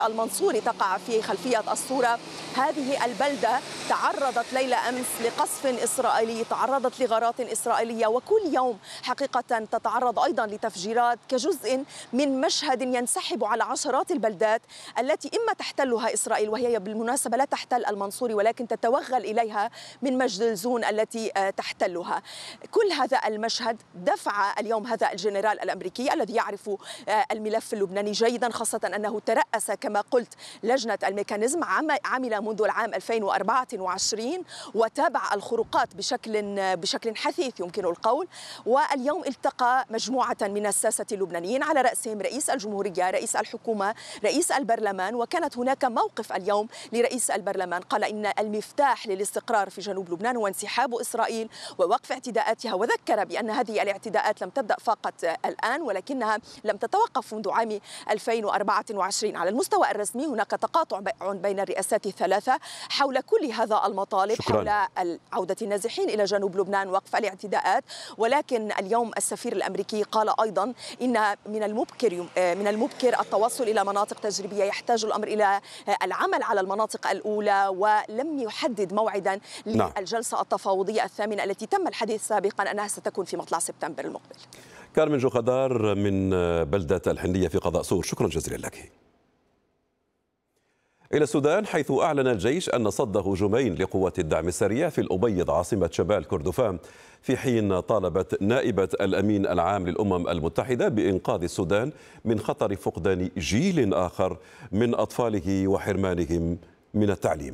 المنصوري تقع في خلفية الصورة. هذه البلدة تعرضت ليلة أمس لقصف إسرائيلي، تعرضت لغارات إسرائيلية، وكل يوم حقيقة تتعرض أيضا لتفجيرات كجزء من مشهد ينسحب على عشرات البلدات التي إما تحتلها إسرائيل، وهي بالمناسبة لا تحتل المنصوري ولكن تتوغل إليها من مجدلزون التي تحتلها. كل هذا المشهد دفع اليوم هذا الجنرال الأمريكي الذي يعرف الملف اللبناني جيدا، خاصة أنه ترأس كما قلت لجنة الميكانيزم، عمل منذ العام 2024 وتابع الخروقات بشكل حثيث يمكن القول. واليوم التقى مجموعة من الساسة اللبنانيين على رأسهم رئيس الجمهورية، رئيس الحكومة، رئيس البرلمان. وكانت هناك موقف اليوم لرئيس البرلمان، قال إن المفتاح للاستقرار في جنوب لبنان هو انسحاب إسرائيل ووقف اعتداءاتها، وذكر بأن هذه الاعتداءات لم تبدأ فقط الآن ولكنها لم تتوقف منذ عام 2024. على المستوى الرسمي هناك تقاطع بين الرئاسات الثلاثة حول كل هذا المطالب. شكرا. حول عودة النازحين إلى جنوب لبنان، وقف الاعتداءات. ولكن اليوم السفير الأمريكي قال أيضا إن من المبكر التوصل إلى مناطق تجريبية، يحتاج الأمر إلى العمل على المناطق الأولى، ولم يحدد موعدا للجلسة التفاوضية الثامنة التي تم الحديث سابقا أنها ستكون في مطلع سبتمبر المقبل. كارمن جوخدار من بلدة الحنية في قضاء سور، شكرا جزيلا لك. إلى السودان، حيث أعلن الجيش أن صد هجومين لقوات الدعم السريع في الأبيض عاصمة شمال كردفان، في حين طالبت نائبة الأمين العام للأمم المتحدة بإنقاذ السودان من خطر فقدان جيل آخر من أطفاله وحرمانهم من التعليم.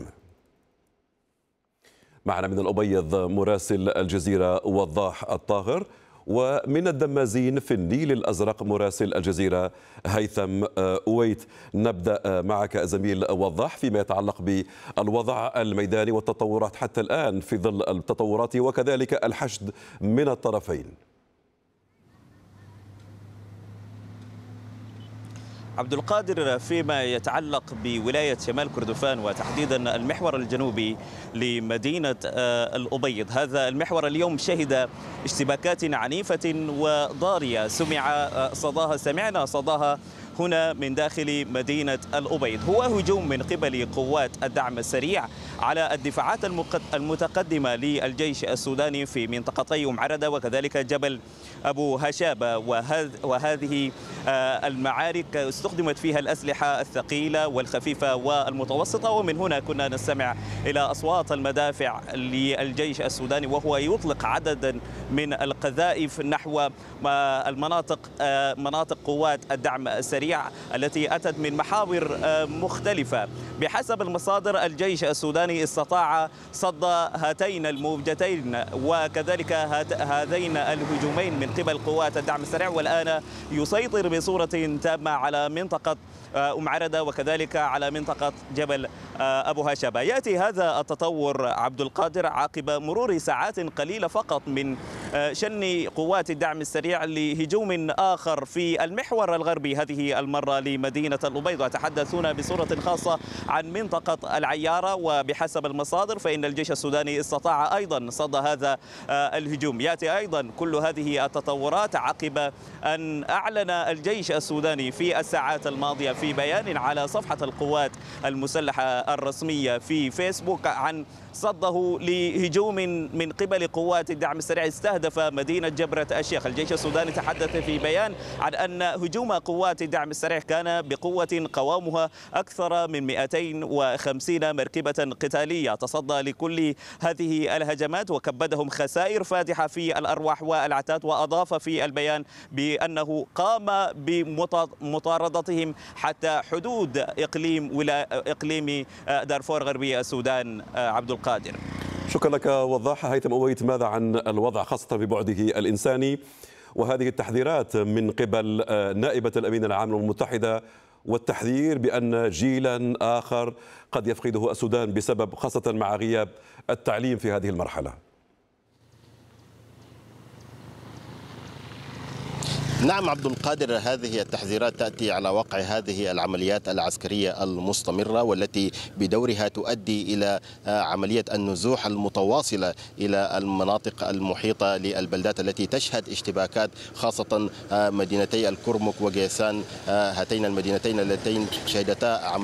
معنا من الأبيض مراسل الجزيرة وضاح الطاهر، ومن الدمازين في النيل الأزرق مراسل الجزيرة هيثم أويت. نبدأ معك زميل وضاح فيما يتعلق بالوضع الميداني والتطورات حتى الآن في ظل التطورات وكذلك الحشد من الطرفين. عبد القادر، فيما يتعلق بولاية شمال كردفان وتحديدا المحور الجنوبي لمدينة الأبيض، هذا المحور اليوم شهد اشتباكات عنيفة وضارية سمعنا صداها هنا من داخل مدينة الأبيض. هو هجوم من قبل قوات الدعم السريع على الدفاعات المتقدمة للجيش السوداني في منطقتي أم عردة وكذلك جبل أبو هشابة، وهذه المعارك استخدمت فيها الأسلحة الثقيلة والخفيفة والمتوسطة، ومن هنا كنا نستمع إلى أصوات المدافع للجيش السوداني وهو يطلق عددا من القذائف نحو مناطق قوات الدعم السريع التي أتت من محاور مختلفة. بحسب المصادر، الجيش السوداني استطاع صد هاتين الموجتين وكذلك هذين الهجومين من قبل قوات الدعم السريع، والآن يسيطر بصورة تامة على منطقة أم عردة وكذلك على منطقة جبل أبو هشابة. يأتي هذا التطور عبد القادر عقب مرور ساعات قليلة فقط من شن قوات الدعم السريع لهجوم آخر في المحور الغربي، هذه المرة لمدينة الأبيض، وتحدثون بصورة خاصة عن منطقة العيارة. وبحسب المصادر فإن الجيش السوداني استطاع أيضا صد هذا الهجوم. يأتي أيضا كل هذه التطورات عقب أن أعلن الجيش السوداني في الساعات الماضية في بيان على صفحة القوات المسلحة الرسمية في فيسبوك عن صده لهجوم من قبل قوات الدعم السريع استهدف مدينة جبرة الشيخ. الجيش السوداني تحدث في بيان عن أن هجوم قوات الدعم السريع كان بقوة قوامها أكثر من 250 مركبة قتالية، تصدى لكل هذه الهجمات وكبدهم خسائر فادحة في الأرواح والعتاد. وأضاف في البيان بأنه قام بمطاردتهم حتى حدود إقليم دارفور غربي السودان. عبد القادر، شكرا لك وضاح. هيثم أويت، ماذا عن الوضع خاصة ببعده الإنساني وهذه التحذيرات من قبل نائبة الأمين العام للأمم المتحدة والتحذير بأن جيلا آخر قد يفقده السودان بسبب خاصة مع غياب التعليم في هذه المرحلة؟ نعم عبد القادر، هذه التحذيرات تأتي على وقع هذه العمليات العسكرية المستمرة والتي بدورها تؤدي إلى عملية النزوح المتواصلة إلى المناطق المحيطة للبلدات التي تشهد اشتباكات، خاصة مدينتي الكرمك وقيسان، هاتين المدينتين اللتين شهدتا